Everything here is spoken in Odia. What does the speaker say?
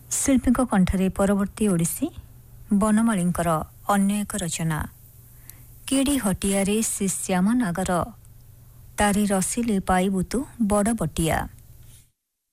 ଶିଳ୍ପୀଙ୍କ କଣ୍ଠରେ ପରବର୍ତ୍ତୀ ଓଡ଼ିଶୀ ବନମାଳୀଙ୍କର ଅନ୍ୟ ଏକ ରଚନା କେଡ଼ି ହଟିଆରେ ସେ ଶ୍ୟାମ ନାଗର ତାରି ରସିଲେ ପାଇବୁ ତୁ ବଡ଼ ବଟିଆ।